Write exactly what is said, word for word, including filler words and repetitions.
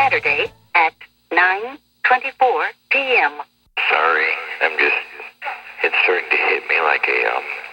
Saturday at nine twenty-four p.m. Sorry, I'm just, it's starting to hit me like a, um,